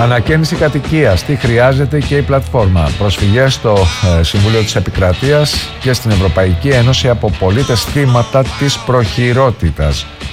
Ανακαίνιση κατοικίας. Τι χρειάζεται και η πλατφόρμα. Προσφυγές στο Συμβούλιο της Επικρατείας και στην Ευρωπαϊκή Ένωση από πολίτες θύματα της προχειρότητας.